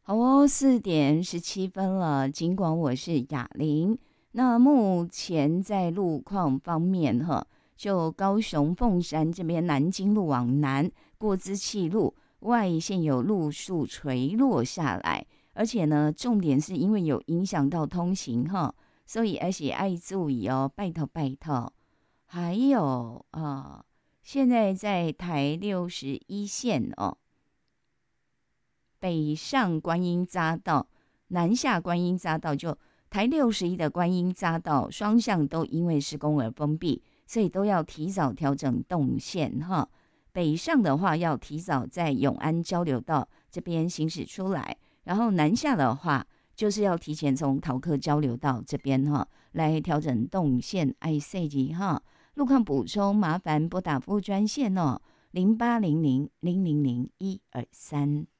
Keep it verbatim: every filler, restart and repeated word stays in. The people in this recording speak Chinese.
好哦，四点十七分了。尽管我是雅玲，那目前在路况方面，哈，就高雄凤山这边南京路往南过支气路外线有路树垂落下来，而且呢，重点是因为有影响到通行哈，所以而且爱注意哦，拜托拜托。还有啊、呃现在在台六十一线哦。北上观音匝道、南下观音匝道，就台六十一的观音匝道双向都因为施工而封闭，所以都要提早调整动线哈。北上的话要提早在永安交流道这边行驶出来，然后南下的话就是要提前从桃客交流道这边哈来调整动线。I C 级哈，路况补充麻烦拨打服务专线哦，零八零零零零零一二三。